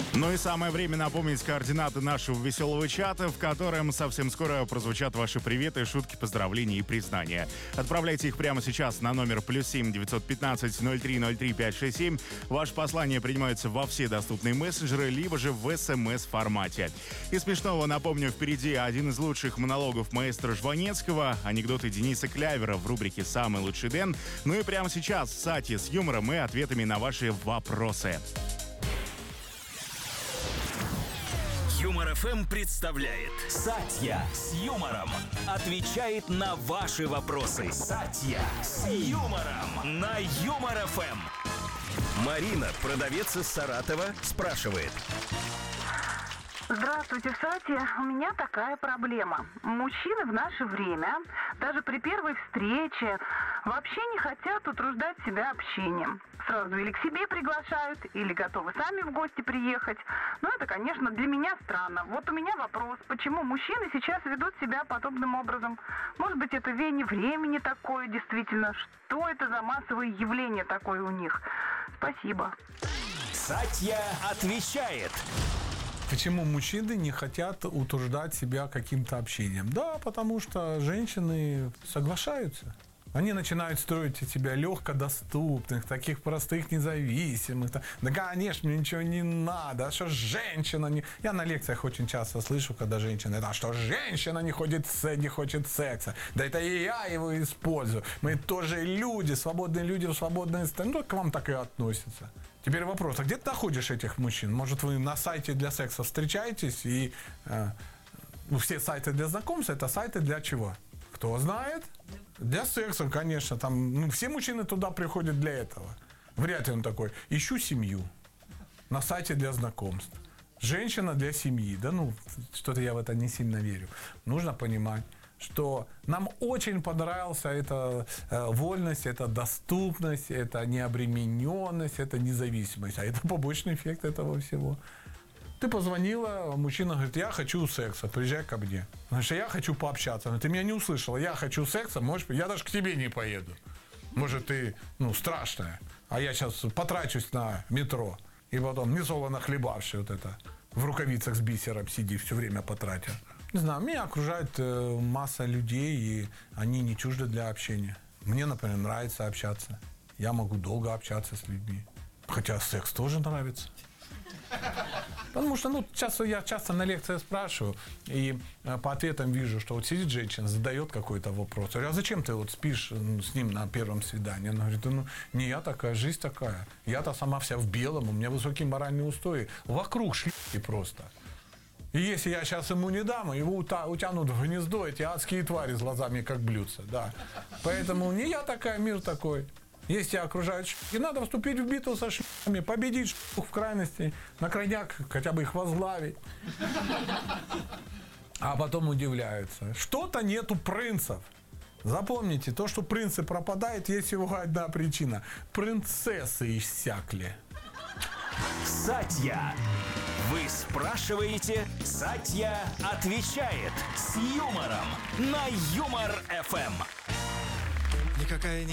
Ну и самое время напомнить координаты нашего веселого чата, в котором совсем скоро прозвучат ваши приветы, шутки, поздравления и признания. Отправляйте их прямо сейчас на номер +7 915 0303 567. Ваше послание принимается во все доступные мессенджеры, либо же в СМС-формате. Из смешного, напомню, впереди один из лучших монологов маэстро Жванецкого, анекдоты Дениса Клявера в рубрике «Самый лучший Дэн». Ну и прямо сейчас Сати с юмором и ответами на ваши вопросы. Юмор ФМ представляет Сатья с юмором. Отвечает на ваши вопросы. Сатья с юмором на Юмор ФМ. Марина, продавец из Саратова, спрашивает. Здравствуйте, Сати. У меня такая проблема. Мужчины в наше время, даже при первой встрече, вообще не хотят утруждать себя общением. Сразу или к себе приглашают, или готовы сами в гости приехать. Но это, конечно, для меня странно. Вот у меня вопрос, почему мужчины сейчас ведут себя подобным образом? Может быть, это веяние времени такое, действительно? Что это за массовое явление такое у них? Спасибо. Сатья отвечает. Почему мужчины не хотят утруждать себя каким-то общением? Да, потому что женщины соглашаются. Они начинают строить из себя легкодоступных, таких простых, независимых. Да, конечно, мне ничего не надо. А что женщина не... Я на лекциях очень часто слышу, когда женщины... А что женщина не хочет секса? Да это и я его использую. Мы тоже люди в свободной стране. Ну, к вам так и относятся. Теперь вопрос, а где ты находишь этих мужчин? Может, вы на сайте для секса встречаетесь? И все сайты для знакомств – это сайты для чего? Кто знает? Для секса, конечно. Там, все мужчины туда приходят для этого. Вряд ли он такой. Ищу семью. На сайте для знакомств. Женщина для семьи. Да что-то я в это не сильно верю. Нужно понимать, что нам очень понравилась эта вольность, эта доступность, эта необремененность, эта независимость. А это побочный эффект этого всего. Ты позвонила, мужчина говорит, я хочу секса, приезжай ко мне. Значит, я хочу пообщаться. Но ты меня не услышала, я хочу секса, я даже к тебе не поеду. Может, ты, страшная. А я сейчас потрачусь на метро. И потом, несолоно хлебавший вот это, в рукавицах с бисером сиди, все время потратил. Не знаю, меня окружает масса людей, и они не чужды для общения. Мне, например, нравится общаться. Я могу долго общаться с людьми. Хотя секс тоже нравится. Потому что, я часто на лекциях спрашиваю, и по ответам вижу, что вот сидит женщина, задает какой-то вопрос. Я говорю, а зачем ты спишь с ним на первом свидании? Она говорит, не я такая, жизнь такая. Я-то сама вся в белом, у меня высокие моральные устои. Вокруг шлюхи просто. И если я сейчас ему не дам, его утянут в гнездо эти адские твари с глазами, как блюдца. Да. Поэтому не я такая, мир такой. Если тебя окружают шлюхи, надо вступить в битву со шлюхами, победить шлюх в крайности, на крайняк хотя бы их возглавить. А потом удивляются. Что-то нету принцев. Запомните, то, что принцы пропадают, есть всего одна причина. Принцессы иссякли. Сатья. Вы спрашиваете, Сатья отвечает с юмором на Юмор ФМ. Никакая